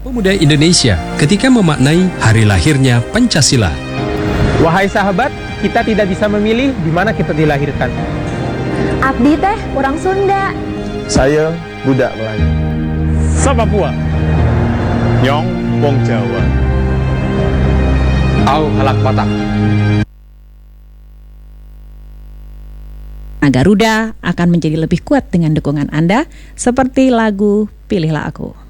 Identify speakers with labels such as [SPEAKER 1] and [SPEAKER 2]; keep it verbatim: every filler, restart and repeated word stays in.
[SPEAKER 1] Pemuda Indonesia ketika memaknai hari lahirnya Pancasila.
[SPEAKER 2] Wahai sahabat, kita tidak bisa memilih di mana kita dilahirkan.
[SPEAKER 3] Abdi teh orang Sunda.
[SPEAKER 4] Saya budak Melayu.
[SPEAKER 5] Sa Papua. Nyong wong Jawa.
[SPEAKER 2] Au halak Batak.
[SPEAKER 6] Garuda akan menjadi lebih kuat dengan dukungan Anda, seperti lagu Pilihlah Aku.